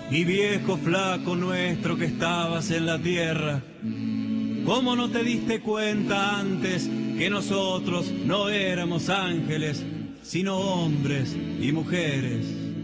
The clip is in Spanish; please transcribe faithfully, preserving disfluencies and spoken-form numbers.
Y viejo flaco nuestro que estabas en la tierra, ¿cómo no te diste cuenta antes que nosotros no éramos ángeles, sino hombres y mujeres?